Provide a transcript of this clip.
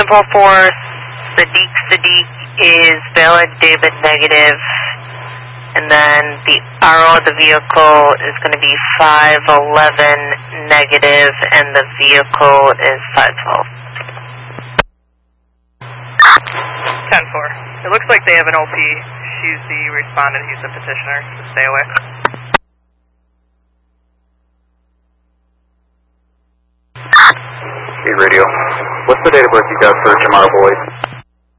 sample for Sadiq is valid, David negative, and then the RO of the vehicle is going to be 511 negative, and the vehicle is 512. 10-4. It looks like they have an OP. She's the respondent, he's the petitioner, so stay away. Hey, radio. What's the date of birth you got for Jamar Boyd?